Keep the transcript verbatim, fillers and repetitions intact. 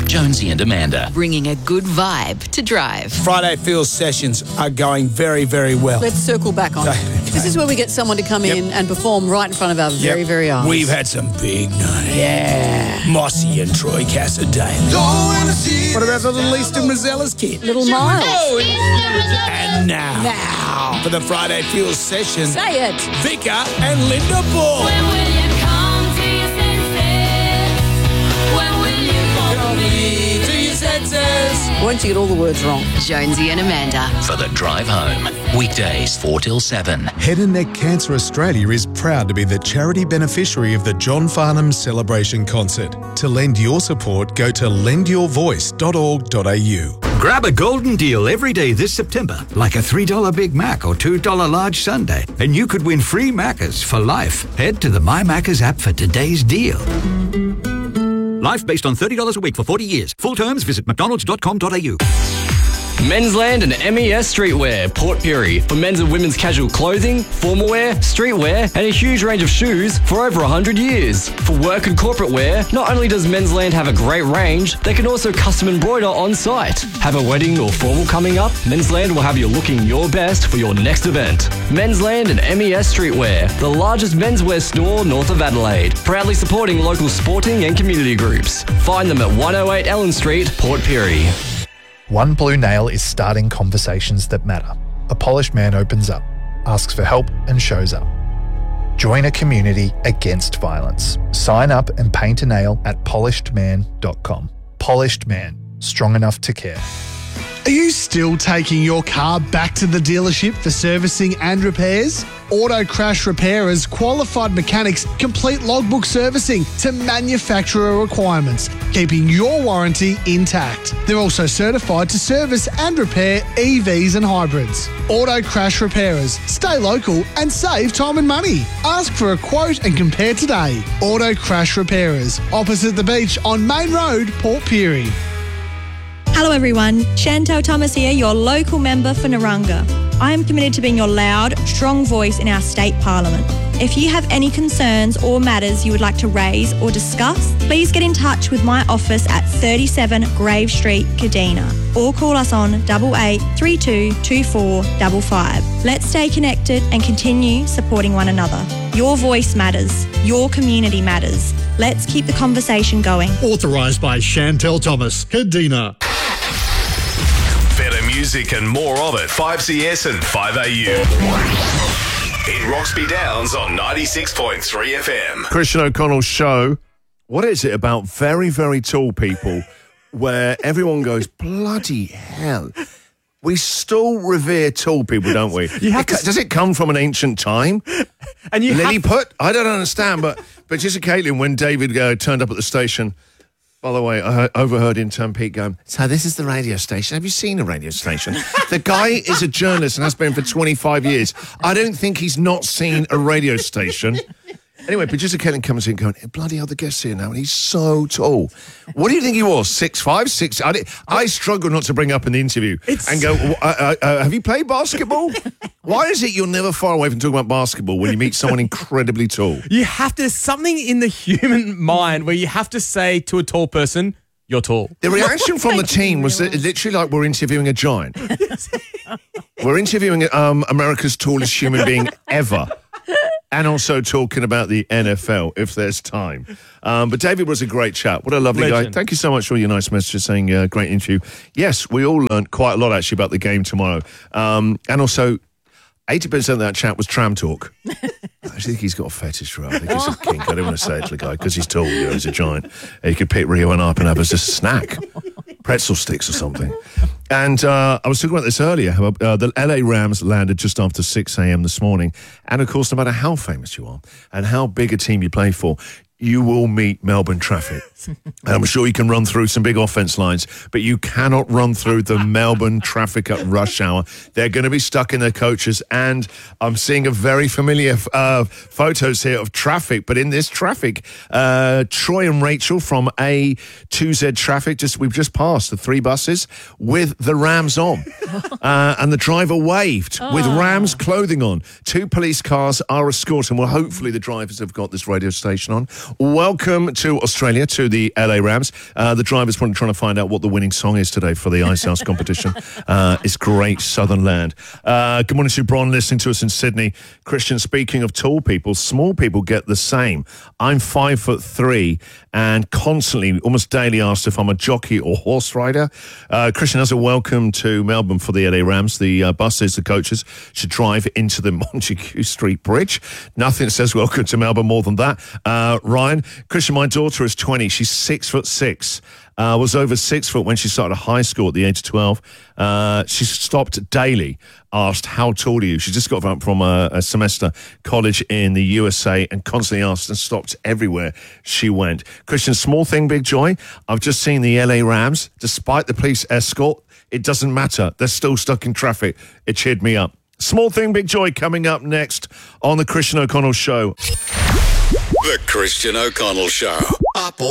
Jonesy and Amanda. Bringing a good vibe to drive. Friday Feels sessions are going very, very well. Let's circle back on. Okay. This is where we get someone to come Yep. in and perform right in front of our very, Yep. very eyes. We've had some big nights. Yeah. Mossy and Troy Casadale. What about the little Easton Rosellas kid? Little Miles. And now, now, for the Friday Feels session, Say it. Vika and Linda Ball. When will you come to your senses? When will you come To your senses. Won't you get all the words wrong? Jonesy and Amanda. For the drive home. Weekdays four till seven. Head and Neck Cancer Australia is proud to be the charity beneficiary of the John Farnham Celebration Concert. To lend your support, go to lend your voice dot org dot a u. Grab a golden deal every day this September, like a three dollar Big Mac or two dollar large sundae, and you could win free Maccas for life. Head to the My Maccas app for today's deal. Life based on thirty dollars a week for forty years. Full terms, visit mcdonalds dot com dot a u. Mensland and M E S Streetwear, Port Pirie, for men's and women's casual clothing, formal wear, streetwear, and a huge range of shoes for over one hundred years. For work and corporate wear, not only does Mensland have a great range, they can also custom embroider on site. Have a wedding or formal coming up? Mensland will have you looking your best for your next event. Mensland and M E S Streetwear, the largest menswear store north of Adelaide, proudly supporting local sporting and community groups. Find them at one oh eight Ellen Street, Port Pirie. One Blue Nail is starting conversations that matter. A polished man opens up, asks for help and shows up. Join a community against violence. Sign up and paint a nail at polished man dot com. Polished Man, strong enough to care. Are you still taking your car back to the dealership for servicing and repairs? Auto Crash Repairers qualified mechanics complete logbook servicing to manufacturer requirements, keeping your warranty intact. They're also certified to service and repair E Vs and hybrids. Auto Crash Repairers. Stay local and save time and money. Ask for a quote and compare today. Auto Crash Repairers, opposite the beach on Main Road, Port Pirie. Hello everyone, Chantel Thomas here, your local member for Naranga. I am committed to being your loud, strong voice in our state parliament. If you have any concerns or matters you would like to raise or discuss, please get in touch with my office at thirty-seven Grave Street, Kadina, or call us on eight eight three two two four five five. Let's stay connected and continue supporting one another. Your voice matters. Your community matters. Let's keep the conversation going. Authorised by Chantel Thomas, Kadina. Better music and more of it. five C S and five A U. In Roxby Downs on ninety-six point three F M. Christian O'Connell's show. What is it about very, very tall people where everyone goes, bloody hell? We still revere tall people, don't we? You have it, to... Does it come from an ancient time? And you Lilliput? Have... I don't understand, but but just Caitlin, when David uh, turned up at the station. By the way, I heard, overheard intern Pete going, so this is the radio station. Have you seen a radio station? The guy is a journalist and has been for twenty-five years. I don't think he's not seen a radio station. Anyway, producer Kellen comes in going, bloody hell, the guest's here now, and he's so tall. What do you think he was, six five, six? I, I struggle not to bring up in the interview it's... and go, uh, uh, uh, have you played basketball? Why is it you're never far away from talking about basketball when you meet someone incredibly tall? You have to, something in the human mind where you have to say to a tall person, you're tall. The reaction from the team was that literally like we're interviewing a giant. We're interviewing um, America's tallest human being ever. And also talking about the N F L, if there's time. Um, but David was a great chat. What a lovely Legend. guy. Thank you so much for your nice messages saying uh, great interview. Yes, we all learned quite a lot, actually, about the game tomorrow. Um, and also, eighty percent of that chat was tram talk. I actually think he's got a fetish for it. I think it's a kink. I don't want to say it to the guy because he's tall, you know, he's a giant. He could pick Rio one up and have as a snack. Pretzel sticks or something. And uh, I was talking about this earlier. How, uh, the L A Rams landed just after six a.m. this morning. And, of course, no matter how famous you are and how big a team you play for, you will meet Melbourne traffic. And I'm sure you can run through some big offence lines, but you cannot run through the Melbourne traffic at rush hour. They're going to be stuck in their coaches, and I'm seeing a very familiar uh, photos here of traffic, but in this traffic, uh, Troy and Rachel from A two Z Traffic, just we've just passed the three buses with the Rams on. Uh, and the driver waved oh. with Rams clothing on. Two police cars are escorting. Well, hopefully the drivers have got this radio station on. welcome to Australia, to the L A Rams. Uh, the driver's probably trying to find out what the winning song is today for the Ice House competition. Uh, it's great Southern land. Uh, good morning to Bron, listening to us in Sydney. Christian, speaking of tall people, small people get the same. I'm five foot three and constantly, almost daily, asked if I'm a jockey or horse rider. Uh, Christian, as a welcome to Melbourne for the L A Rams, the uh, buses, the coaches should drive into the Montague Street Bridge. Nothing says welcome to Melbourne more than that. Uh, Ryan, Christian, my daughter is twenty. She's six foot six. Uh, was over six foot when she started high school at the age of twelve. Uh, she stopped daily, asked, how tall are you? She just got back from a, a semester college in the U S A and constantly asked and stopped everywhere she went. Christian, small thing, big joy. I've just seen the L A Rams. Despite the police escort, it doesn't matter. They're still stuck in traffic. It cheered me up. Small thing, big joy coming up next on the Christian O'Connell Show. The Christian O'Connell Show. Up